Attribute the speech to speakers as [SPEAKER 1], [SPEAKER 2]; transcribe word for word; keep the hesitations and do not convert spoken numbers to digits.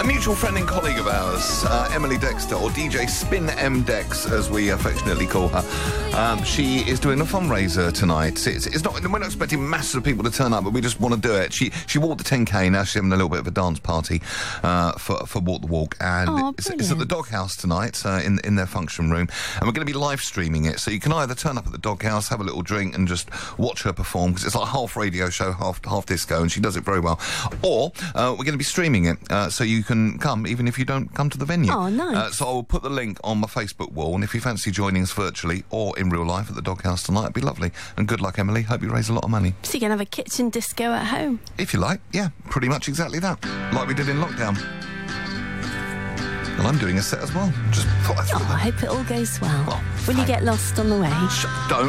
[SPEAKER 1] mutual friend and colleague of ours, uh, Emily Dexter, or D J Spin M Dex, as we affectionately call her. Um, she is doing a fundraiser tonight. It's, it's not, we're not expecting masses of people to turn up, but we just want to do it. She she walked the ten K, now she's having a little bit of a dance party uh, for, for Walk the Walk. And
[SPEAKER 2] oh,
[SPEAKER 1] it's, it's at the Doghouse tonight, uh, in, in their function room. And we're going to be live streaming it, so you can either turn up at the Doghouse, have a little drink, and just watch her perform, because it's like half radio show, half half disco, and she does it very well. Or uh, we're going to be streaming it, uh, so you can come even if you don't come to the venue.
[SPEAKER 2] Oh, nice.
[SPEAKER 1] Uh, so I'll put the link on my Facebook wall, and if you fancy joining us virtually or in real life at the Doghouse tonight, it'd be lovely. And good luck, Emily. Hope you raise a lot of money.
[SPEAKER 2] So you can have a kitchen disco at home?
[SPEAKER 1] If you like, yeah, pretty much exactly that. Like we did in lockdown. And I'm doing a set as well. Just thought I thought
[SPEAKER 2] Oh, I hope it all goes well.
[SPEAKER 1] Oh,
[SPEAKER 2] Will you
[SPEAKER 1] fine.
[SPEAKER 2] get lost on the way?
[SPEAKER 1] Sh- don't.